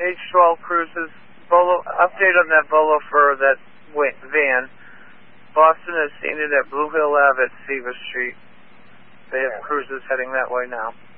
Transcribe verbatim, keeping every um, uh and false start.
H twelve cruises. Bolo, update on that Bolo for that van. Boston has seen it at Blue Hill Ave at Seaver Street. They have cruises heading that way now.